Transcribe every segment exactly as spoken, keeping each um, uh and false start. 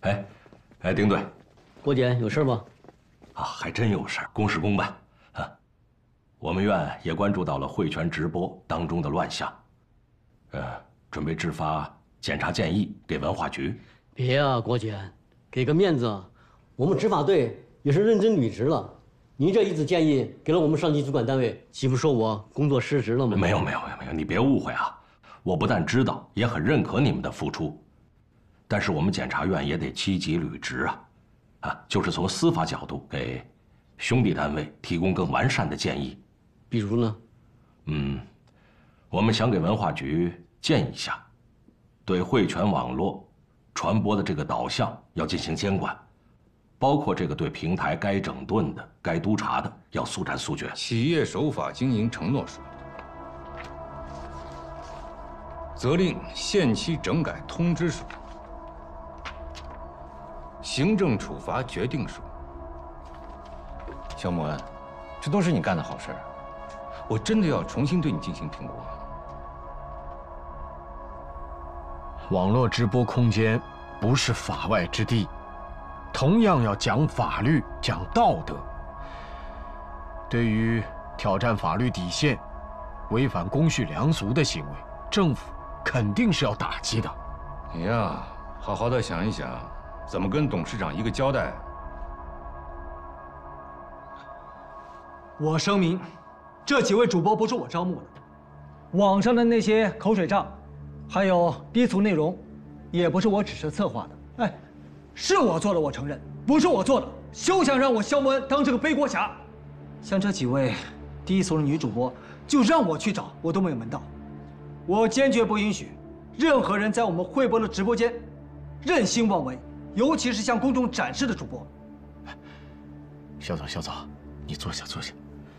哎，哎，丁队， 郭检有事吗？ 啊，还真有事，公事公办啊。我们院也关注到了汇泉直播当中的乱象，呃，准备制发检查建议给文化局。 别啊，郭检，给个面子，我们执法队也是认真履职了。您这一次建议给了我们上级主管单位，岂不说我工作失职了吗？ 没有没有没有没有，你别误会啊，我不但知道，也很认可你们的付出。 但是我们检察院也得积极履职啊，啊，就是从司法角度给兄弟单位提供更完善的建议。 比如呢？ 嗯，我们想给文化局建议一下，对汇泉网络传播的这个导向要进行监管，包括这个对平台该整顿的、该督查的要速战速决。 企业守法经营承诺书，责令限期整改通知书。 行政处罚决定书， 肖木恩，这都是你干的好事儿。 我真的要重新对你进行评估。 网络直播空间不是法外之地，同样要讲法律、讲道德。对于挑战法律底线、违反公序良俗的行为，政府肯定是要打击的。 你呀，好好的想一想。 怎么跟董事长一个交代？ 我声明，这几位主播不是我招募的，网上的那些口水仗，还有低俗内容，也不是我指示策划的。哎，是我做的，我承认，不是我做的，休想让我肖默恩当这个背锅侠。像这几位低俗的女主播，就让我去找，我都没有门道。我坚决不允许任何人在我们汇播的直播间任性妄为。 尤其是向公众展示的主播， 肖总，肖总，你坐下，坐下，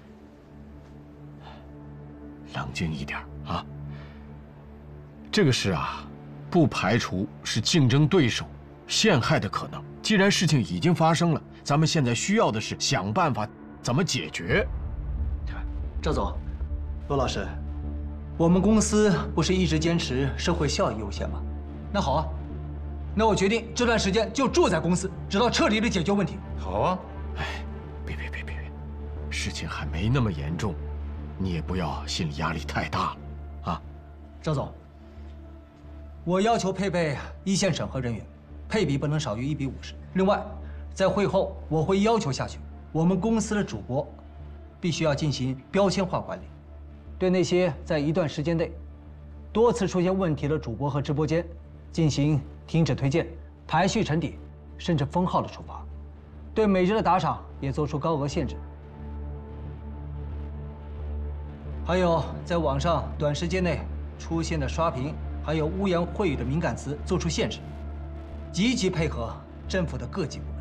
冷静一点啊。这个事啊，不排除是竞争对手陷害的可能。既然事情已经发生了，咱们现在需要的是想办法怎么解决。 赵总，罗老师，我们公司不是一直坚持社会效益优先吗？那好啊。 那我决定这段时间就住在公司，直到彻底的解决问题。 好啊， 哎，别别别别别，事情还没那么严重，你也不要心理压力太大了，啊。 赵总，我要求配备一线审核人员，配比不能少于一比五十。另外，在会后我会要求下去，我们公司的主播必须要进行标签化管理，对那些在一段时间内多次出现问题的主播和直播间进行 停止推荐、排序沉底，甚至封号的处罚；对每日的打赏也做出高额限制。还有在网上短时间内出现的刷屏，还有污言秽语的敏感词做出限制，积极配合政府的各级部